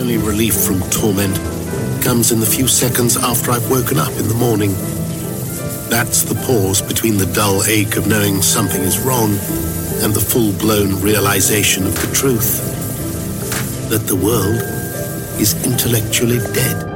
only relief from torment comes in the few seconds after I've woken up in the morning. That's the pause between the dull ache of knowing something is wrong and the full-blown realization of the truth, that the world is intellectually dead.